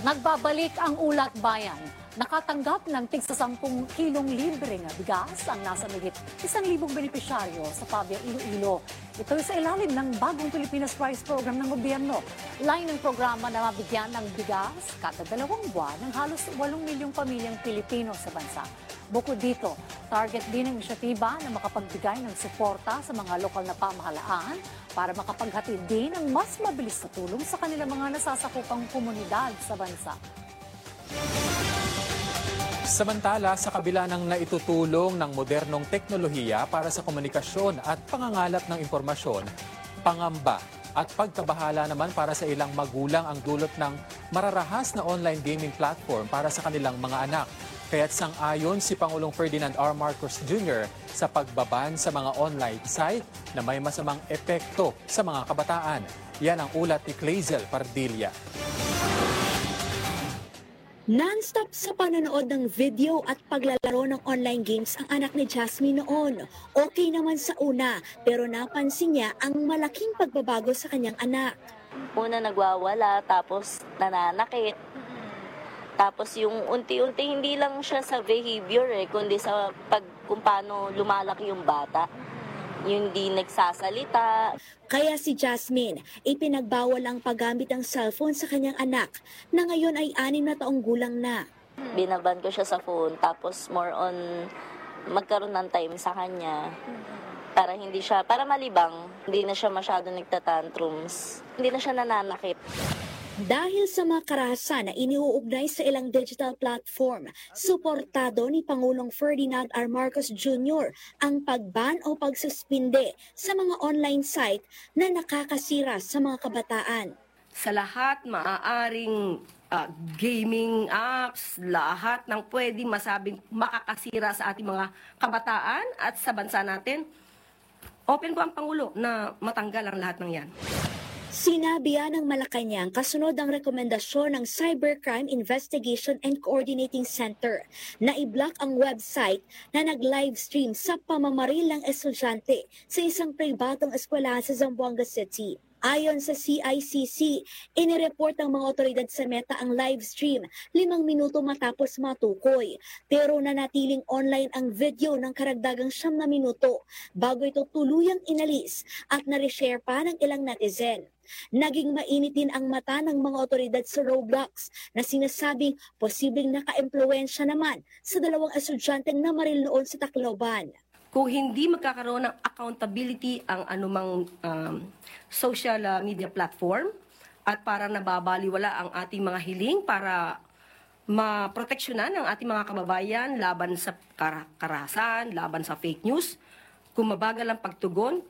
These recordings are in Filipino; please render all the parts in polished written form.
Nagbabalik ang Ulat Bayan. Nakatanggap ng tig sa 10 kilong libre nga bigas ang nasa mahigit 1,000 benepisyaryo sa Pavia, Iloilo. Ito sa ilalim ng bagong Pilipinas Rice Program ng gobyerno. Lain ng programa na mabigyan ng bigas kada 2 buwan ng halos 8 milyong pamilyang Pilipino sa bansa. Bukod dito, target din ng inisyatiba na makapagbigay ng suporta sa mga lokal na pamahalaan para makapaghatid din ng mas mabilis na tulong sa kanilang mga nasasakupang komunidad sa bansa. Samantala, sa kabila ng naitutulong ng modernong teknolohiya para sa komunikasyon at pangangalat ng impormasyon, pangamba at pagkabahala naman para sa ilang magulang ang dulot ng mararahas na online gaming platform para sa kanilang mga anak. Kaya't sang-ayon si Pangulong Ferdinand R. Marcos Jr. sa pagbaban sa mga online site na may masamang epekto sa mga kabataan. Yan ang ulat ni Clazel Pardilla. Non-stop sa panonood ng video at paglalaro ng online games ang anak ni Jasmine noon. Okay naman sa una, pero napansin niya ang malaking pagbabago sa kanyang anak. Una nagwawala, tapos nananakit. Tapos yung unti-unti hindi lang siya sa behavior kundi sa kung paano lumalaki yung bata. Yung hindi nagsasalita. Kaya si Jasmine, ipinagbawal ang paggamit ng cellphone sa kanyang anak na ngayon ay 6 na taong gulang na. Binaban ko siya sa phone, tapos more on magkaroon ng time sa kanya para malibang, hindi na siya masyado nagtatantrums, hindi na siya nananakit. Dahil sa mga karahasan na iniuugnay sa ilang digital platform, suportado ni Pangulong Ferdinand R. Marcos Jr. ang pagban o pagsuspinde sa mga online site na nakakasira sa mga kabataan. Sa lahat maaaring gaming apps, lahat ng pwedeng masabing makakasira sa ating mga kabataan at sa bansa natin, open po ang Pangulo na matanggal ang lahat ng yan. Sinabi ng Malacanang kasunod ang rekomendasyon ng Cybercrime Investigation and Coordinating Center na i-block ang website na nag-livestream sa pamamaril ng estudyante sa isang pribadong eskwelahan sa Zamboanga City. Ayon sa CICC, inireport ng mga otoridad sa Meta ang livestream 5 minuto matapos matukoy. Pero nanatiling online ang video ng karagdagang 9 minuto bago ito tuluyang inalis at na-reshare pa ng ilang netizen. Naging mainit din ang mata ng mga otoridad sa Roblox na sinasabing posibleng naka-impluwensya naman sa 2 estudyanteng namaril noon sa Tacloban. Kung hindi magkakaroon ng accountability ang anumang social media platform at para nababaliwala ang ating mga hiling para maproteksyonan ang ating mga kababayan laban sa karahasan, laban sa fake news, kung mabagal ang pagtugon,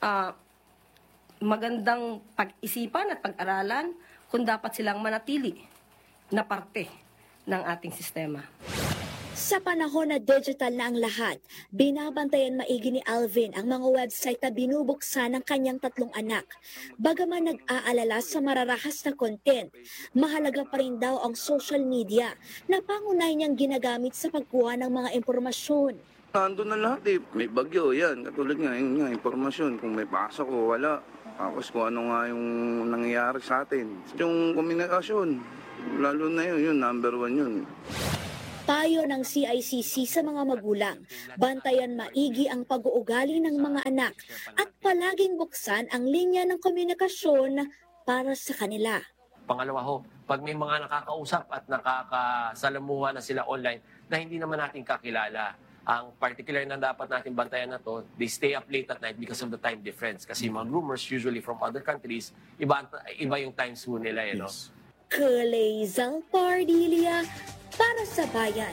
magandang pag-isipan at pag-aralan kung dapat silang manatili na parte ng ating sistema. Sa panahon na digital na ang lahat, binabantayan maigi ni Alvin ang mga website na binubuksan ng kanyang 3 anak. Bagaman nag-aalala sa mararahas na content, mahalaga pa rin daw ang social media na pangunay niyang ginagamit sa pagkuha ng mga impormasyon. Nandun na lahat may bagyo yan, katulad nga yung impormasyon, kung may pasok o wala, tapos kung ano nga yung nangyayari sa atin. Yung komunikasyon, lalo na yun, number 1 yun. Payo ng CICC sa mga magulang, bantayan maigi ang pag-uugali ng mga anak at palaging buksan ang linya ng komunikasyon para sa kanila. Pangalawa ho, pag may mga nakakausap at nakakasalamuha na sila online na hindi naman natin kakilala, ang particular na dapat natin bantayan na to, they stay up late at night because of the time difference. Kasi mga groomers usually from other countries, iba yung time zone nila. Yes. Clazel Pardilla para sa Bayan.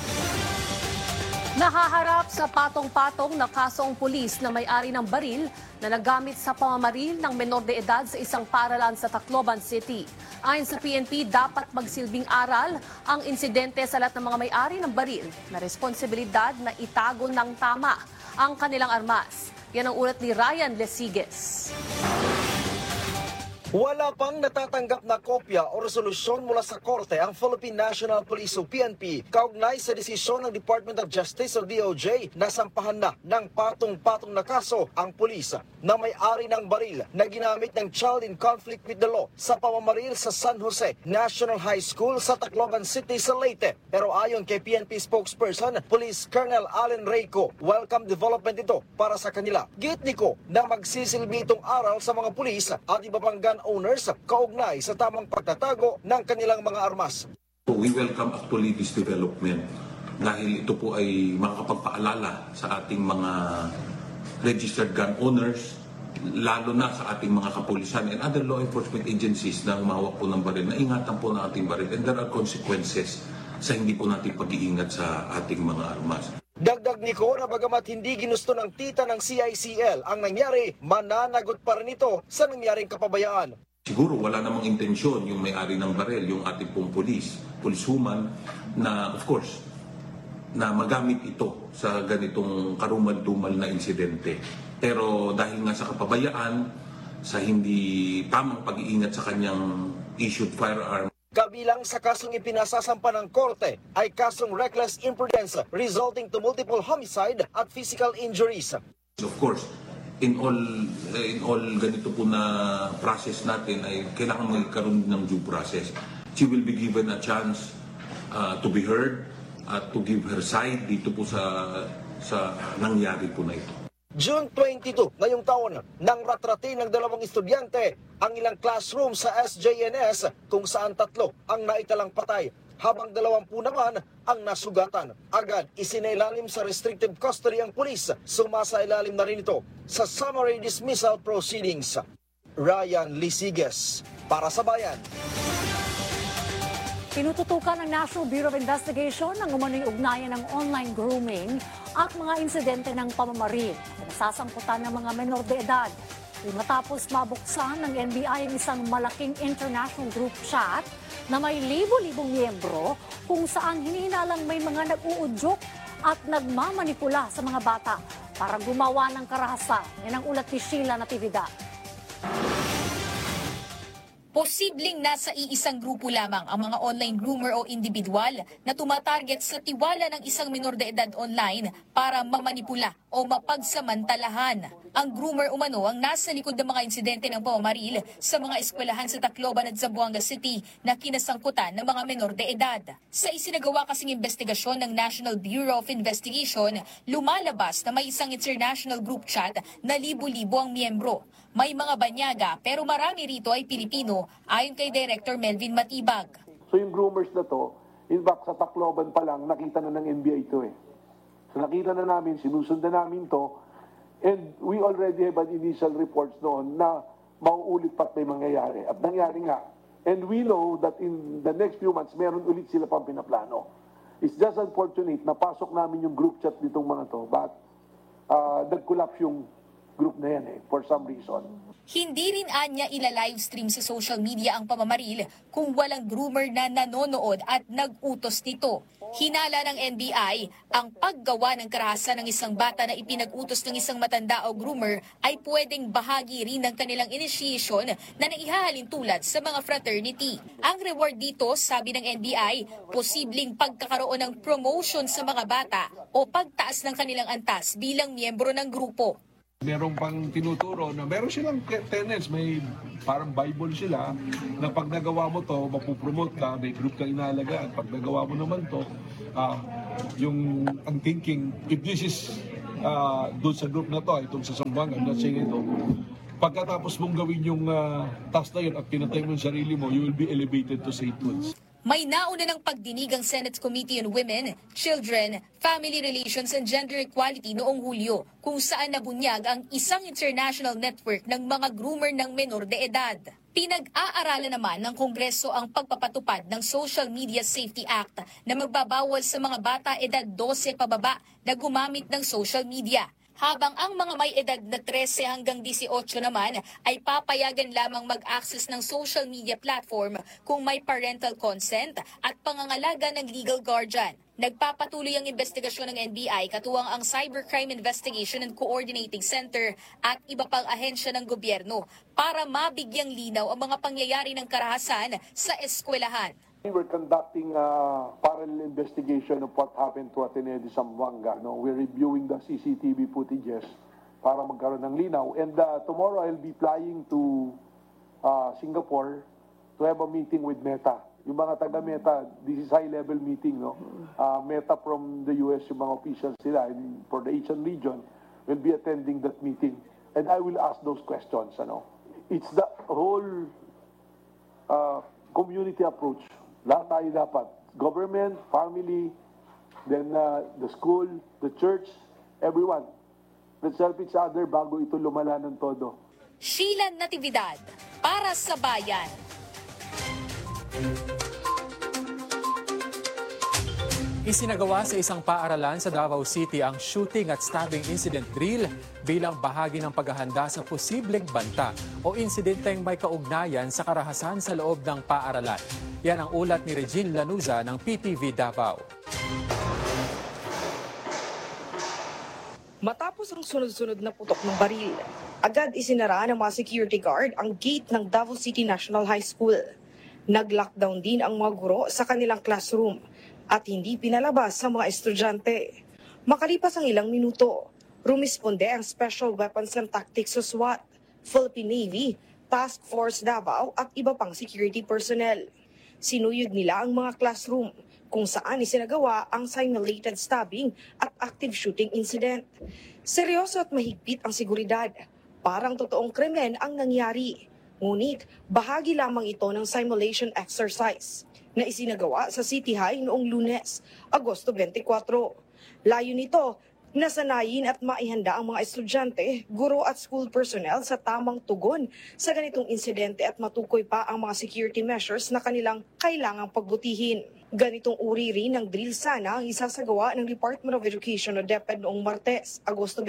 Nahaharap sa patong-patong na kaso ang pulis na may-ari ng baril na nagamit sa pamamaril ng menor de edad sa isang paaralan sa Tacloban City. Ayon sa PNP, dapat magsilbing aral ang insidente sa lahat ng mga may-ari ng baril na responsibilidad na itago ng tama ang kanilang armas. Yan ang ulat ni Ryan Lesiges. Wala pang natatanggap na kopya o resolusyon mula sa korte ang Philippine National Police o PNP kaugnay sa desisyon ng Department of Justice o DOJ na sampahan na ng patong-patong na kaso ang pulis na may-ari ng baril na ginamit ng child in conflict with the law sa pamamaril sa San Jose National High School sa Tacloban City sa Leyte. Pero ayon kay PNP spokesperson, Police Colonel Allen Reyco, welcome development ito para sa kanila. Gitniko na magsisilbi itong aral sa mga pulis at iba pang gun owners kaugnay sa tamang pagtatago ng kanilang mga armas. We welcome actually this development dahil ito po ay makakapagpaalala sa ating mga registered gun owners, lalo na sa ating mga kapulisan and other law enforcement agencies na umawak po ng baril, na ingatan po ng ating baril and there are consequences sa hindi po natin pag-iingat sa ating mga armas. Dagdag niko na bagamat hindi ginusto ng tita ng CICL ang nangyari, mananagot pa rin ito sa nangyaring kapabayaan. Siguro wala namang intensyon yung may-ari ng baril, yung ating pong policewoman, na of course, na magamit ito sa ganitong karumal-dumal na insidente. Pero dahil nga sa kapabayaan, sa hindi tamang pag-iingat sa kanyang issued firearm, kabilang sa kasong ipinasasampa ng korte ay kasong reckless imprudence resulting to multiple homicide at physical injuries. Of course, in all ganito po na process natin ay kailangan magkaroon ng due process. She will be given a chance to be heard at to give her side dito po sa nangyari po na ito. June 22 ngayong taon, nang ratrati ng dalawang estudyante ang ilang classroom sa SJNS kung saan 3 ang naitalang patay, habang 20 naman ang nasugatan. Agad isinailalim sa restrictive custody ang pulis. Sumasailalim na rin ito sa summary dismissal proceedings. Ryan Lisiges, para sa Bayan. Tinututukan ng National Bureau of Investigation ang umano'y ugnayan ng online grooming at mga insidente ng pamamaril na nasasangkutan ng mga menor de edad. Matapos mabuksan ng NBI ang isang malaking international group chat na may libo-libong miyembro kung saan hinihinalang may mga nag-uudyok at nagmamanipula sa mga bata para gumawa ng karahasan. Yan ang ulat ni Sheila Natividad. Posibleng nasa iisang grupo lamang ang mga online groomer o individual na tumatarget sa tiwala ng isang minor de edad online para mamanipula o mapagsamantalahan. Ang groomer umano ang nasa likod ng mga insidente ng pamamaril sa mga eskwelahan sa Tacloban at Zamboanga City na kinasangkutan ng mga menor de edad. Sa isinagawa kasing investigasyon ng National Bureau of Investigation, lumalabas na may isang international group chat na libo-libo ang miyembro. May mga banyaga pero marami rito ay Pilipino, ayon kay Director Melvin Matibag. So yung groomers na to, in fact sa Tacloban pa lang, nakita na ng NBI ito eh. So nakita na namin, sinusundan namin to, and we already have an initial reports noon na mauulit pa't may mangyayari. At nangyari nga. And we know that in the next few months, meron ulit sila pang pinaplano. It's just unfortunate na pasok namin yung group chat nitong mga to, but nag-collapse yung group na yan for some reason. Hindi rin anya ila-livestream sa social media ang pamamaril kung walang groomer na nanonood at nag-utos nito. Hinala ng NBI, ang paggawa ng karahasan ng isang bata na ipinag-utos ng isang matanda o groomer ay pwedeng bahagi rin ng kanilang initiation na naihahalin tulad sa mga fraternity. Ang reward dito, sabi ng NBI, posibleng pagkakaroon ng promotion sa mga bata o pagtaas ng kanilang antas bilang miyembro ng grupo. Meron pang tinuturo na meron silang tenets, may parang Bible sila na pag nagawa mo to, mapupromote ka, may group ka inaalagaan. Pag nagawa mo naman to, ang thinking, if this is doon sa group na to, itong sa Zamboanga, I'm not saying ito, pagkatapos mong gawin yung task na yun at pinatay mo yung sarili mo, you will be elevated to sainthood. May nauna ng pagdinig ang Senate Committee on Women, Children, Family Relations and Gender Equality noong Hulyo, kung saan nabunyag ang isang international network ng mga groomer ng menor de edad. Pinag-aaralan naman ng Kongreso ang pagpapatupad ng Social Media Safety Act na magbabawal sa mga bata edad 12 pababa na gumamit ng social media. habang ang mga may edad na 13 hanggang 18 naman ay papayagan lamang mag-access ng social media platform kung may parental consent at pangangalaga ng legal guardian. Nagpapatuloy ang investigasyon ng NBI katuwang ang Cybercrime Investigation and Coordinating Center at iba pang ahensya ng gobyerno para mabigyang linaw ang mga pangyayari ng karahasan sa eskwelahan. We're conducting a parallel investigation of what happened to Ateneo de Zamboanga. No? We're reviewing the CCTV footages para magkaroon ng linaw. And tomorrow I'll be flying to Singapore to have a meeting with Meta. Yung mga taga-Meta, this is high-level meeting, no? Meta from the US, yung mga officials sila, and for the Asian region, will be attending that meeting. And I will ask those questions, ano? It's the whole community approach. Lahat tayo dapat. Government, family, then the school, the church, everyone. Let's help each other bago ito lumala ng todo. Sheila Natividad, para sa Bayan. Isinagawa sa isang paaralan sa Davao City ang shooting at stabbing incident drill bilang bahagi ng paghahanda sa posibleng banta o insidenteng may kaugnayan sa karahasan sa loob ng paaralan. Yan ang ulat ni Regine Lanuza ng PTV Davao. Matapos ang sunod-sunod na putok ng baril, agad isinara ng mga security guard ang gate ng Davao City National High School. Nag-lockdown din ang mga guro sa kanilang classroom at hindi pinalabas sa mga estudyante. Makalipas ang ilang minuto, rumisponde ang Special Weapons and Tactics o SWAT, Philippine Navy, Task Force Davao at iba pang security personnel. Sinuyod nila ang mga classroom kung saan isinagawa ang simulated stabbing at active shooting incident. Seryoso at mahigpit ang seguridad. Parang totoong krimen ang nangyari. Ngunit bahagi lamang ito ng simulation exercise na isinagawa sa City High noong Lunes, Agosto 24. Layo nito, nasanayin at maihanda ang mga estudyante, guro at school personnel sa tamang tugon sa ganitong insidente at matukoy pa ang mga security measures na kanilang kailangang pagbutihin. Ganitong uri rin ng drill sana ang isasagawa ng Department of Education o DepEd noong Martes, Agosto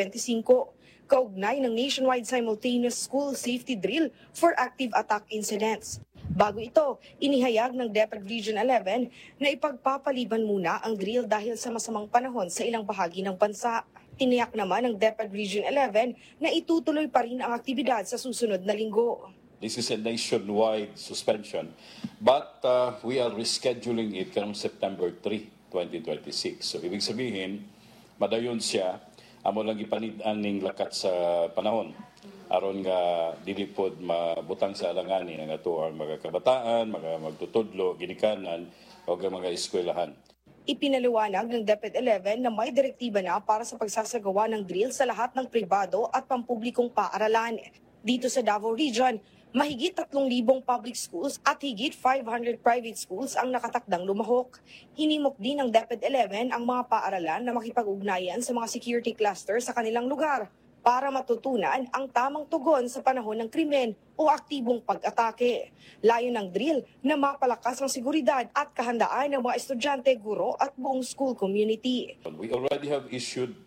25, kaugnay ng nationwide simultaneous school safety drill for active attack incidents. Bago ito, inihayag ng DepEd Region 11 na ipagpapaliban muna ang drill dahil sa masamang panahon sa ilang bahagi ng bansa. Tiniyak naman ng DepEd Region 11 na itutuloy pa rin ang aktibidad sa susunod na linggo. This is a nationwide suspension, but we are rescheduling it from September 3, 2026. So ibig sabihin, madayon siya, amo lang ipanid-an ning lakat sa panahon. Aron nga dilipod mabutang sa alangani ng ato ang mga kabataan, mga magtutudlo, ginikanan o mga eskwelahan. Ipinaliwanag ng DepEd 11 na may direktiba na para sa pagsasagawa ng drill sa lahat ng pribado at pampublikong paaralan. Dito sa Davao Region, mahigit 3,000 public schools at higit 500 private schools ang nakatakdang lumahok. Hinimok din ng DepEd 11 ang mga paaralan na makipag-ugnayan sa mga security cluster sa kanilang lugar para matutunan ang tamang tugon sa panahon ng krimen o aktibong pag-atake. Layo ng drill na mapalakas ang seguridad at kahandaan ng mga estudyante, guro at buong school community. We already have issued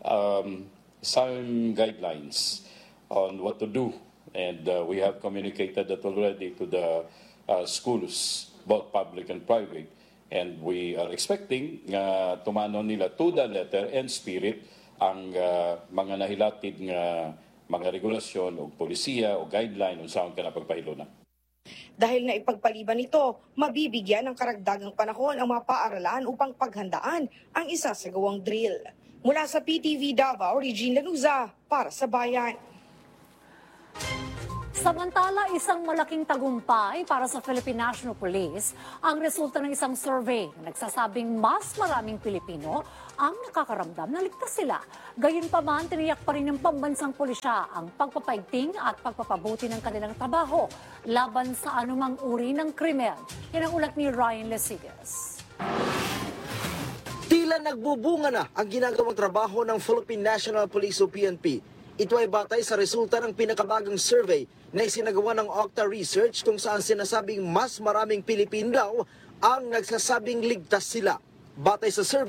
some guidelines on what to do, and we have communicated that already to the schools, both public and private, and we are expecting tumano nila to the letter and spirit ang mga nahilatid nga mga regulasyon o polisiya o guideline kung saan ka napagpahilo na. Dahil na ipagpaliban ito, mabibigyan ng karagdagang panahon ang mga paaralan upang paghandaan ang isasagawang drill. Mula sa PTV Davao, Regine Lanuza, para sa Bayan. Samantala, isang malaking tagumpay para sa Philippine National Police ang resulta ng isang survey na nagsasabing mas maraming Pilipino ang nakakaramdam na ligtas sila. Gayunpaman, tiniyak pa rin ng pambansang pulisya ang pagpapaigting at pagpapabuti ng kanilang trabaho laban sa anumang uri ng krimen. Yan ang ulat ni Ryan Lesigas. Tila nagbubunga na ang ginagawang trabaho ng Philippine National Police o PNP. Ito ay batay sa resulta ng pinakabagang survey na isinagawa ng Octa Research kung saan sinasabing mas maraming Pilipino daw ang nagsasabing ligtas sila. Batay sa survey,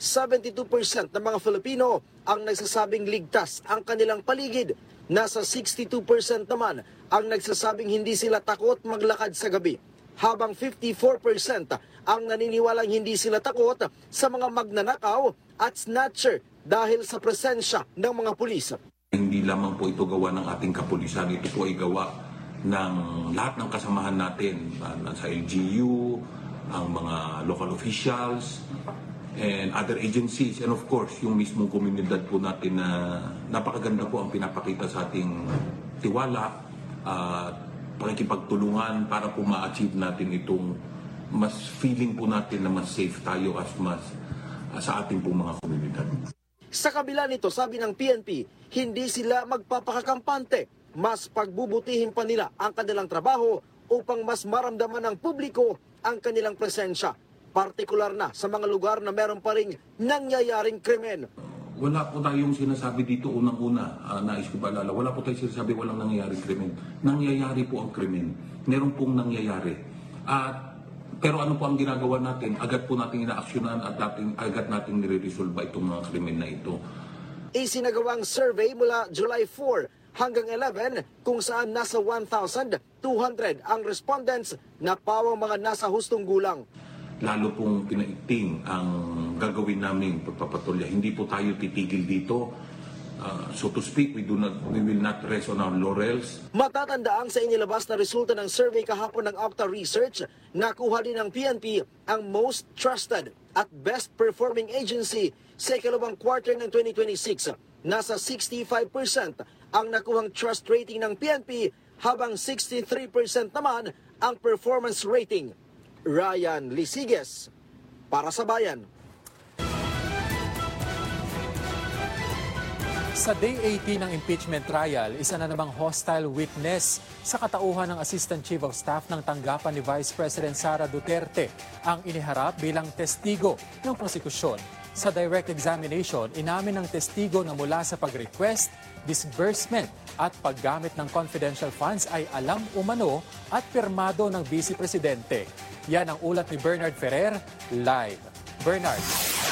72% ng mga Filipino ang nagsasabing ligtas ang kanilang paligid. Nasa 62% naman ang nagsasabing hindi sila takot maglakad sa gabi. Habang 54% ang naniniwalang hindi sila takot sa mga magnanakaw at snatcher dahil sa presensya ng mga pulis. Hindi lamang po ito gawa ng ating kapulisan, ito po ay gawa ng lahat ng kasamahan natin, sa LGU, ang mga local officials, and other agencies, and of course, yung mismong komunidad po natin na napakaganda po ang pinapakita sa ating tiwala at pakikipagtulungan para po ma-achieve natin itong mas feeling po natin na mas safe tayo as mas sa ating po mga komunidad. Sa kabila nito, sabi ng PNP, hindi sila magpapakakampante. Mas pagbubutihin pa nila ang kanilang trabaho upang mas maramdaman ng publiko ang kanilang presensya. Partikular na sa mga lugar na meron pa ring nangyayaring krimen. Wala po tayong sinasabi dito unang-una, nais ko paalala, wala po tayong sinasabi walang nangyayaring krimen. Nangyayari po ang krimen. Meron pong nangyayari. Pero ano po ang ginagawa natin? Agad po natin inaaksyonan at agad natin nire-resolve itong mga krimen na ito. Isinagawang survey mula July 4 hanggang 11 kung saan nasa 1,200 ang respondents na pawang mga nasa hustong gulang. Lalo pong pinaigting ang gagawin naming pagpapatulya. Hindi po tayo titigil dito. So to speak, we will not rest on our laurels. Matatandaang sa inilabas na resulta ng survey kahapon ng Octa Research, nakuha din ng PNP ang most trusted at best performing agency sa ikalawang quarter ng 2026. Nasa 65% ang nakuhang trust rating ng PNP, habang 63% naman ang performance rating. Ryan Lisiges, para sa Bayan. Sa Day 18 ng impeachment trial, isa na namang hostile witness sa katauhan ng Assistant Chief of Staff ng tanggapan ni Vice President Sara Duterte ang iniharap bilang testigo ng prosekusyon. Sa direct examination, inamin ng testigo na mula sa pag-request, disbursement at paggamit ng confidential funds ay alam umano at pirmado ng Vice Presidente. Yan ang ulat ni Bernard Ferrer, live. Bernard.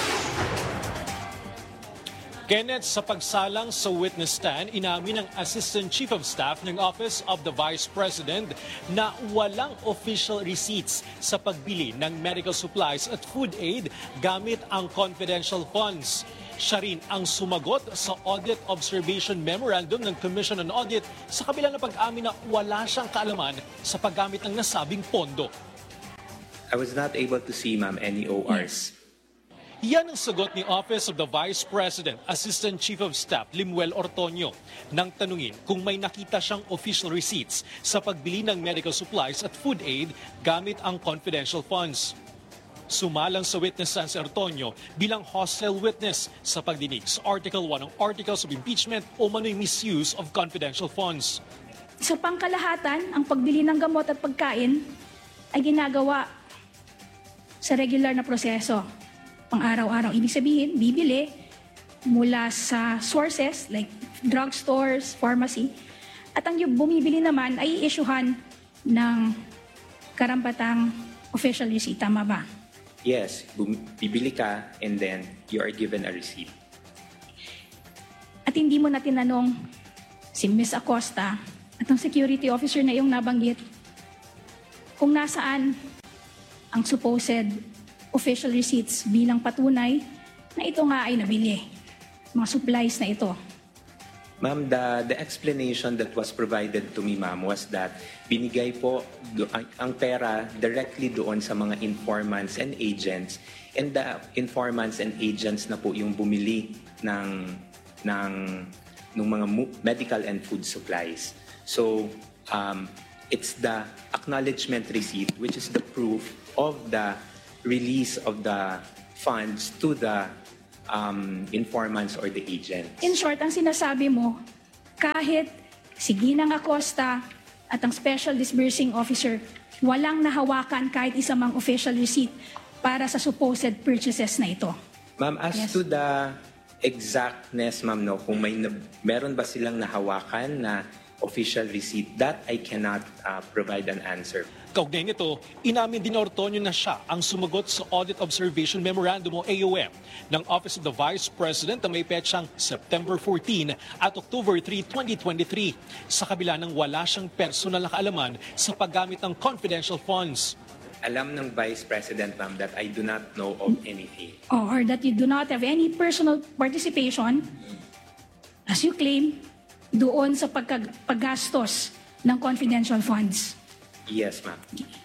Kenneth, sa pagsalang sa witness stand, inamin ng Assistant Chief of Staff ng Office of the Vice President na walang official receipts sa pagbili ng medical supplies at food aid gamit ang confidential funds. Siya rin ang sumagot sa Audit Observation Memorandum ng Commission on Audit sa kabila ng pag-amin na wala siyang kaalaman sa paggamit ng nasabing pondo. I was not able to see, ma'am, any ORs. Yan ang sagot ni Office of the Vice President, Assistant Chief of Staff Limuel Ortonio nang tanungin kung may nakita siyang official receipts sa pagbili ng medical supplies at food aid gamit ang confidential funds. Sumalang sa witness stand si Ortonio bilang hostile witness sa pagdinig sa Article 1 ng Articles of Impeachment o manoy misuse of confidential funds. Sa pangkalahatan, ang pagbili ng gamot at pagkain ay ginagawa sa regular na proseso. Pang-araw-araw. Ibig sabihin, bibili mula sa sources like drugstores, pharmacy. At ang bumibili naman ay i-issuehan ng karampatang official receipt. Tama ba? Yes, bibili ka and then you are given a receipt. At hindi mo na tinanong si Ms. Acosta at ang security officer na iyong nabanggit kung nasaan ang supposed official receipts bilang patunay na ito nga ay nabili. Mga supplies na ito. Ma'am, the explanation that was provided to me, ma'am, was that binigay po ang pera directly doon sa mga informants and agents, and the informants and agents na po yung bumili ng mga medical and food supplies. So, it's the acknowledgement receipt, which is the proof of the release of the funds to the informants or the agents. In short, ang sinasabi mo, kahit si Ginang Acosta at ang Special Disbursing Officer, walang nahawakan kahit isa mang official receipt para sa supposed purchases na ito. Ma'am, as to the exactness, ma'am, no, kung meron ba silang nahawakan na official receipt, that I cannot provide an answer. Kaugnay nito, inamin din ni Ortonio na siya ang sumagot sa Audit Observation Memorandum o AOM ng Office of the Vice President na may petsang September 14 at October 3, 2023 sa kabila ng wala siyang personal na kaalaman sa paggamit ng confidential funds. Alam ng Vice President, ma'am, that I do not know of anything. Or that you do not have any personal participation, as you claim, doon sa paggastos ng confidential funds. Yes, ma'am.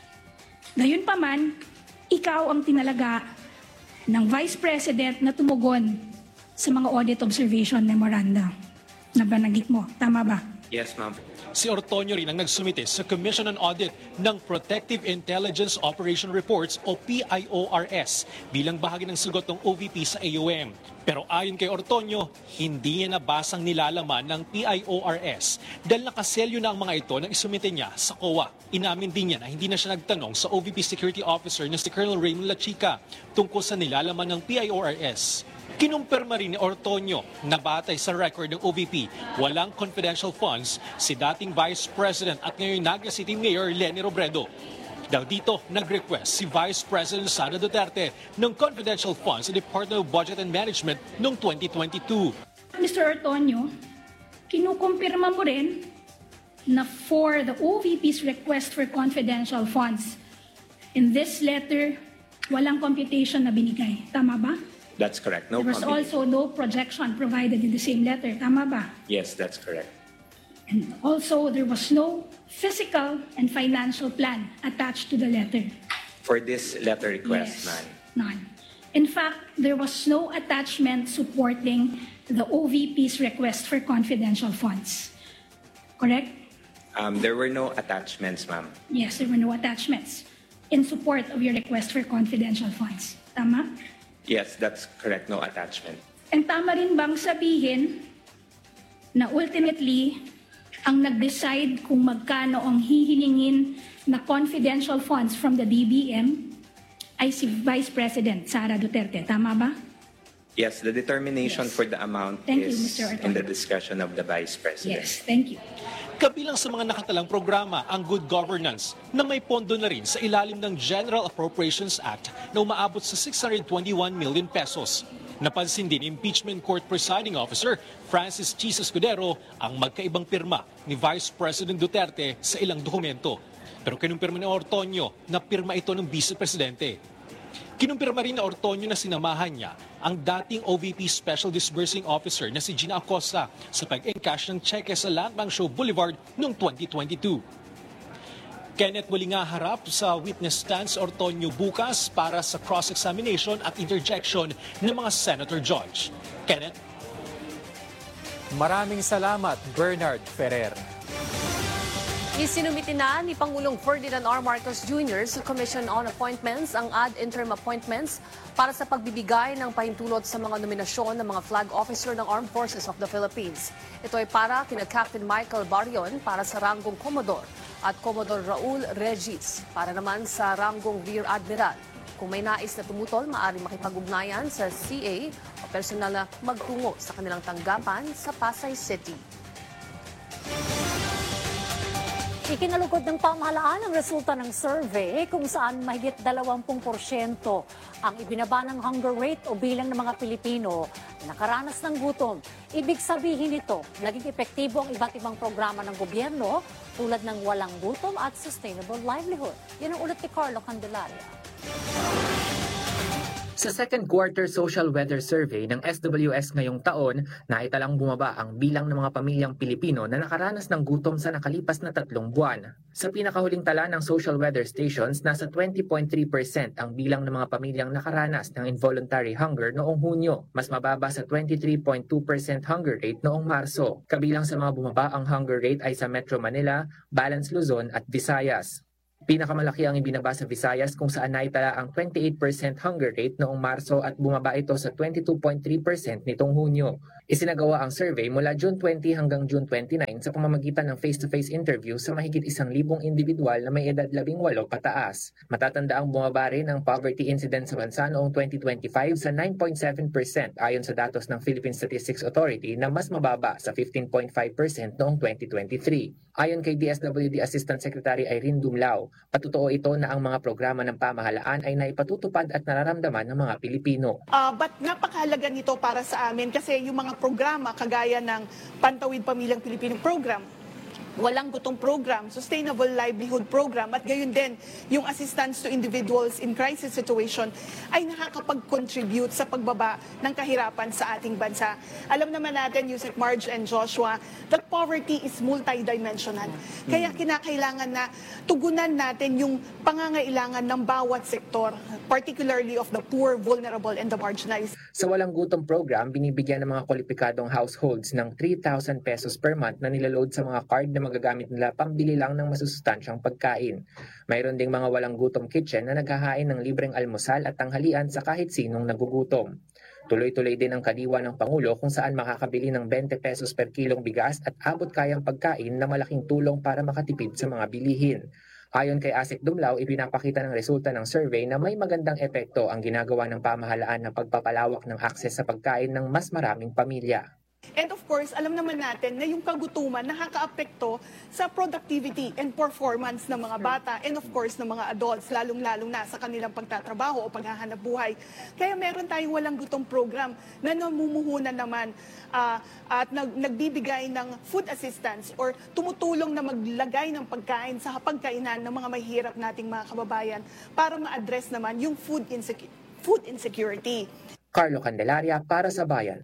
Gayunpaman, ikaw ang tinalaga ng Vice President na tumugon sa mga audit observation memoranda na bananggit mo. Tama ba? Yes, ma'am. Si Ortonio rin ang nagsumite sa Commission on Audit ng Protective Intelligence Operation Reports o PIORS bilang bahagi ng sagot ng OVP sa AOM. Pero ayon kay Ortonio, hindi niya nabasang nilalaman ng PIORS dahil nakaselyo na ang mga ito nang isumite niya sa COA. Inamin din niya na hindi na siya nagtanong sa OVP Security Officer na si Colonel Raymond Lachica tungkol sa nilalaman ng PIORS. Kinumpirma rin ni Ortonio na batay sa record ng OVP, walang confidential funds si dating Vice President at ngayon Naga City Mayor Leni Robredo. Dahil dito, nag-request si Vice President Sara Duterte ng confidential funds sa Department of Budget and Management noong 2022. Mr. Ortonio, kinukumpirma mo rin na for the OVP's request for confidential funds, in this letter, walang computation na binigay. Tama ba? That's correct. No There was combination. also no projection provided in the same letter. Tama ba? Yes, that's correct. And also, there was no physical and financial plan attached to the letter. For this letter Yes. request, ma'am. None. In fact, there was no attachment supporting the OVP's request for confidential funds. Correct? There were no attachments, ma'am. Yes, there were no attachments in support of your request for confidential funds. Tama? Yes, that's correct. No attachment. And tama rin bang sabihin na ultimately, ang nag-decide kung magkano ang hihilingin na confidential funds from the DBM ay si Vice President Sara Duterte. Tama ba? Yes, the determination for the amount Thank you, is Mr. Ortonio. in the discussion of the Vice President. Yes, thank you. Kabilang sa mga nakatalang programa ang Good Governance na may pondo na rin sa ilalim ng General Appropriations Act na umaabot sa 621 million pesos. Napansin din Impeachment Court Presiding Officer Francis Chis Escudero ang magkaibang pirma ni Vice President Duterte sa ilang dokumento. Pero kinumpirma ni Ortonio na pirma ito ng Vice Presidente. Kinumpirma rin ni Ortonio na sinamahan niya ang dating OVP Special Disbursing Officer na si Gina Acosta sa pag-encash ng cheque sa Land Bank Show Boulevard noong 2022. Kenneth muli nga harap sa witness stand si Ortonio bukas para sa cross-examination at interjection ng mga Senator Judge. Kenneth? Maraming salamat, Bernard Ferrer. Isinumiti na ni Pangulong Ferdinand R. Marcos Jr. sa Commission on Appointments ang ad interim appointments para sa pagbibigay ng pahintulot sa mga nominasyon ng mga flag officer ng Armed Forces of the Philippines. Ito ay para kina Captain Michael Barrion para sa ranggong Commodore at Commodore Raul Regis para naman sa ranggong Rear Admiral. Kung may nais na tumutol, maaari makipag-ugnayan sa CA o personal na magtungo sa kanilang tanggapan sa Pasay City. Ikinalugod ng pamahalaan ang resulta ng survey kung saan mahigit 20% ang ibinaba ng hunger rate o bilang ng mga Pilipino na nakaranas ng gutom. Ibig sabihin nito, naging epektibo ang iba't ibang programa ng gobyerno tulad ng walang gutom at sustainable livelihood. Yan ang ulat ni Carlo Candelaria. Sa second quarter social weather survey ng SWS ngayong taon, naitalang bumaba ang bilang ng mga pamilyang Pilipino na nakaranas ng gutom sa nakalipas na 3 buwan. Sa pinakahuling tala ng social weather stations, nasa 20.3% ang bilang ng mga pamilyang nakaranas ng involuntary hunger noong Hunyo, mas mababa sa 23.2% hunger rate noong Marso. Kabilang sa mga bumaba ang hunger rate ay sa Metro Manila, Balance Luzon at Visayas. Pinakamalaki ang ibinaba sa Visayas kung saan naitala ang 28% hunger rate noong Marso at bumaba ito sa 22.3% nitong Hunyo. Isinagawa ang survey mula June 20 hanggang June 29 sa pamamagitan ng face-to-face interview sa mahigit 1,000 individual na may edad 18 pataas. Matatanda ang bumaba rin ang poverty incidence sa bansa noong 2025 sa 9.7% ayon sa datos ng Philippine Statistics Authority na mas mababa sa 15.5% noong 2023. Ayon kay DSWD Assistant Secretary Irene Dumlao, patutuo ito na ang mga programa ng pamahalaan ay naipatutupad at nararamdaman ng mga Pilipino. But napakahalaga nito para sa amin kasi yung mga programa kagaya ng Pantawid Pamilyang Pilipino Program, Walang Gutom Program, Sustainable Livelihood Program, at gayon din yung assistance to individuals in crisis situation ay nakakapag-contribute sa pagbaba ng kahirapan sa ating bansa. Alam naman natin, Yusek Marge and Joshua, that poverty is multidimensional. Kaya kinakailangan na tugunan natin yung pangangailangan ng bawat sektor, particularly of the poor, vulnerable, and the marginalized. Sa Walang Gutom Program, binibigyan ng mga kwalipikadong households ng 3,000 pesos per month na nilaload sa mga card na magagamit nila pambili lang ng masusustansyang pagkain. Mayroon ding mga Walang Gutom Kitchen na naghahain ng libreng almusal at tanghalian sa kahit sinong nagugutom. Tuloy-tuloy din ang kadiwa ng Pangulo kung saan makakabili ng 20 pesos per kilong bigas at abot kayang pagkain na malaking tulong para makatipid sa mga bilihin. Ayon kay Asik Dumlao, ipinapakita ng resulta ng survey na may magandang epekto ang ginagawa ng pamahalaan na pagpapalawak ng akses sa pagkain ng mas maraming pamilya. And of course, alam naman natin na yung kagutuman nakakaapekto sa productivity and performance ng mga bata and of course ng mga adults, lalong-lalong na sa kanilang pagtatrabaho o paghahanap buhay. Kaya meron tayong Walang Gutom Program na namumuhunan naman at nagbibigay ng food assistance or tumutulong na maglagay ng pagkain sa hapagkainan ng mga mahihirap nating mga kababayan para ma-address naman yung food insecurity. Carlo Candelaria para sa Bayan.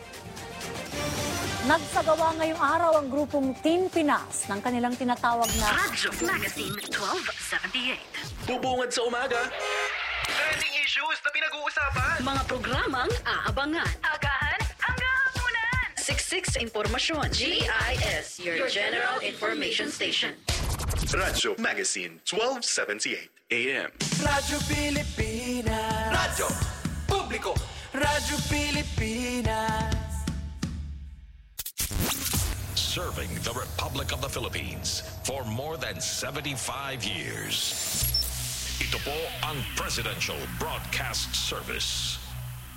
Nagsagawa ngayong araw ang grupong Team Pinas ng kanilang tinatawag na Radyo Magazine 1278. Bubungad sa umaga. Trending issues na pinag-uusapan. Mga programang aabangan. Agahan hanggang hapunan. Siksik sa impormasyon. GIS, your General Information Station. Radyo Magazine 1278 AM. Radyo Pilipinas. Radyo Publiko. Radyo Pilipinas. Serving the Republic of the Philippines for more than 75 years. Ito po ang Presidential Broadcast Service.